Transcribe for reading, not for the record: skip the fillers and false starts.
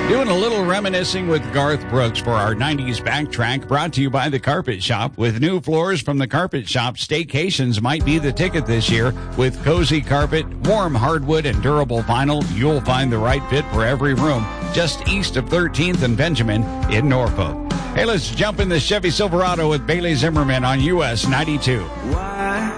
Doing a little reminiscing with Garth Brooks for our 90s backtrack, brought to you by The Carpet Shop. With new floors from The Carpet Shop, staycations might be the ticket this year. With cozy carpet, warm hardwood, and durable vinyl, you'll find the right fit for every room. Just east of 13th and Benjamin in Norfolk. Hey, let's jump in the Chevy Silverado with Bailey Zimmerman on US 92.